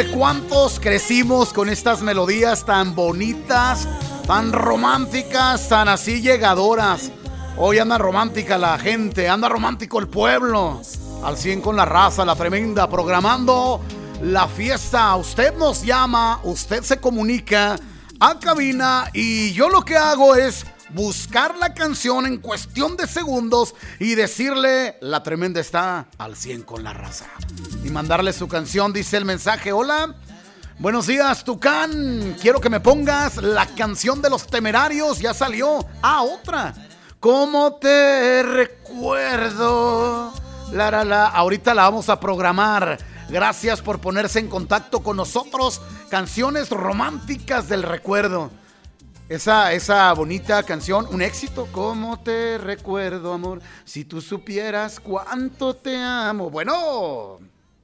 Hombre, ¿cuántos crecimos con estas melodías tan bonitas, tan románticas, tan así llegadoras? Hoy anda romántica la gente, anda romántico el pueblo. Al 100 con la raza, la tremenda, programando la fiesta. Usted nos llama, usted se comunica a cabina y yo lo que hago es buscar la canción en cuestión de segundos y decirle: la tremenda está al 100 con la raza. Y mandarle su canción. Dice el mensaje: hola, buenos días, Tucán. Quiero que me pongas la canción de Los Temerarios. Ya salió. Ah, otra. ¿Cómo te recuerdo? Ahorita la vamos a programar. Gracias por ponerse en contacto con nosotros. Canciones románticas del recuerdo. Esa bonita canción, un éxito. ¿Cómo te recuerdo, amor? Si tú supieras cuánto te amo. Bueno.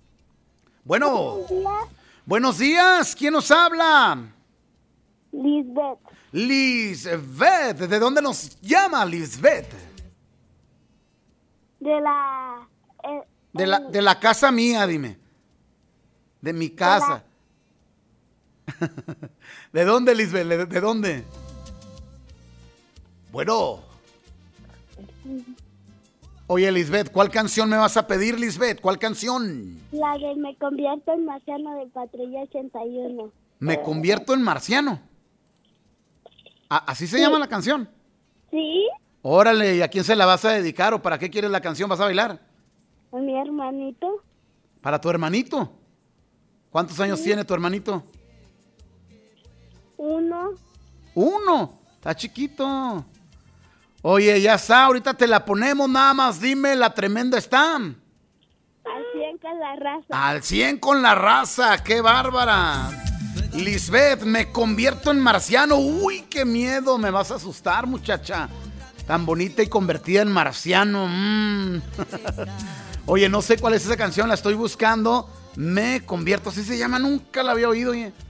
Buenos días. ¿Quién nos habla? Lisbeth. Lisbeth. ¿De dónde nos llama, Lisbeth? De la casa mía, dime. De mi casa. ¿De dónde, Lisbeth? ¿De dónde? Bueno. Oye, Lisbeth, ¿cuál canción me vas a pedir, Lisbeth? ¿Cuál canción? La de Me convierto en marciano de Patrulla 81. ¿Me convierto en marciano? ¿Así se llama la canción? Sí. Órale, ¿y a quién se la vas a dedicar o para qué quieres la canción? ¿Vas a bailar? A mi hermanito. ¿Para tu hermanito? ¿Cuántos años tiene tu hermanito? 1. Está chiquito. Oye, ya está, ahorita te la ponemos, nada más dime, la tremenda está. Al 100 con la raza. Al 100 con la raza, qué bárbara. Lisbeth, me convierto en marciano. Uy, qué miedo, me vas a asustar, muchacha. Tan bonita y convertida en marciano. Oye, no sé cuál es esa canción, la estoy buscando. Me convierto, así se llama, nunca la había oído, oye.